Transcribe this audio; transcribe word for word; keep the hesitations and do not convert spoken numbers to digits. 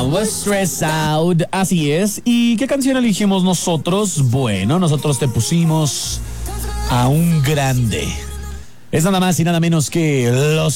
Love, Stress Out, así es. ¿Y qué canción elegimos nosotros? Bueno, nosotros te pusimos a un grande. Es nada más y nada menos que los